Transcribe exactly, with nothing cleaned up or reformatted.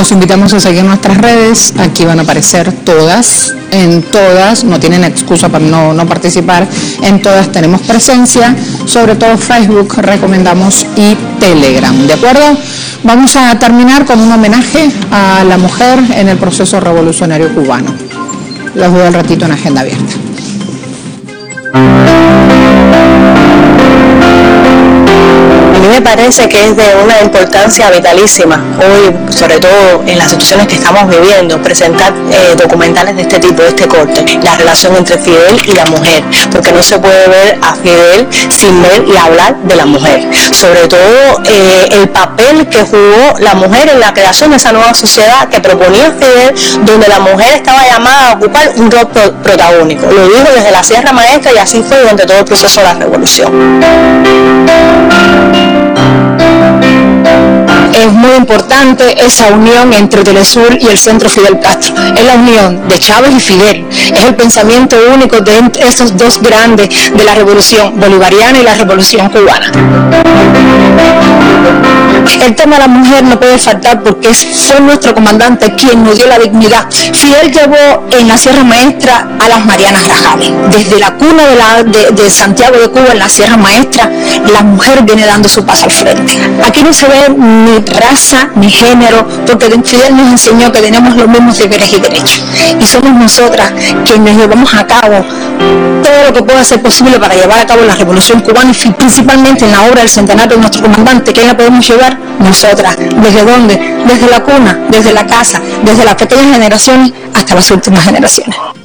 Los invitamos a seguir nuestras redes, aquí van a aparecer todas, en todas, no tienen excusa para no, no participar, en todas tenemos presencia, sobre todo Facebook recomendamos y Telegram, ¿de acuerdo? Vamos a terminar con un homenaje a la mujer en el proceso revolucionario cubano. Los veo al ratito en Agenda Abierta. A mí me parece que es de una importancia vitalísima hoy, sobre todo en las situaciones que estamos viviendo, presentar eh, documentales de este tipo, de este corte, la relación entre Fidel y la mujer, porque no se puede ver a Fidel sin ver y hablar de la mujer, sobre todo eh, el papel que jugó la mujer en la creación de esa nueva sociedad que proponía Fidel, donde la mujer estaba llamada a ocupar un rol pro protagónico, lo dijo desde la Sierra Maestra y así fue durante todo el proceso de la revolución. Es muy importante esa unión entre Telesur y el Centro Fidel Castro. Es la unión de Chávez y Fidel. Es el pensamiento único de esos dos grandes de la revolución bolivariana y la revolución cubana. El tema de la mujer no puede faltar porque fue nuestro comandante quien nos dio la dignidad. Fidel llevó en la Sierra Maestra a las Marianas Grajales. Desde la cuna de, la, de, de Santiago de Cuba, en la Sierra Maestra, la mujer viene dando su paso al frente. Aquí no se ve ni raza ni género, porque Fidel nos enseñó que tenemos los mismos deberes y derechos. Y somos nosotras quienes llevamos a cabo todo lo que pueda ser posible para llevar a cabo la revolución cubana y principalmente en la obra del centenario de nuestro comandante. ¿Qué la podemos llevar? Nosotras. ¿Desde dónde? Desde la cuna, desde la casa, desde las pequeñas generaciones hasta las últimas generaciones.